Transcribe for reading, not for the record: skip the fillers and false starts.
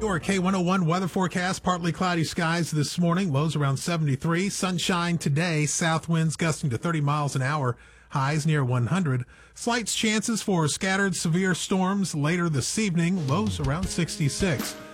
Your K101 weather forecast, partly cloudy skies this morning, lows around 73. Sunshine today, south winds gusting to 30 miles an hour, highs near 100. Slight chances for scattered severe storms later this evening, lows around 66.